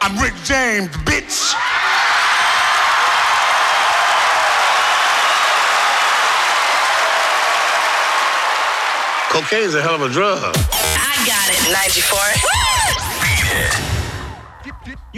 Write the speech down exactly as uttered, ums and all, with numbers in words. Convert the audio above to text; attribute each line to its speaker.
Speaker 1: I'm Rick James, bitch. Cocaine's a hell of a drug.
Speaker 2: I got it. ninety-four.